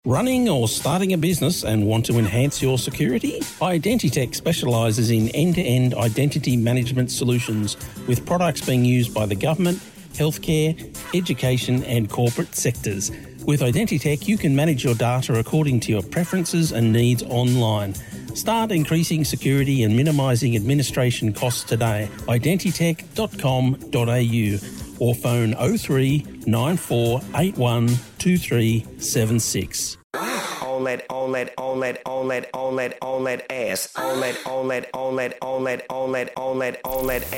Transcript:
Running or starting a business and want to enhance your security? Identitech specialises in end-to-end identity management solutions with products being used by the government, healthcare, education and corporate sectors. With Identitech, you can manage your data according to your preferences and needs online. Start increasing security and minimising administration costs today. Identitech.com.au or phone 03 9481 2376. On that ass.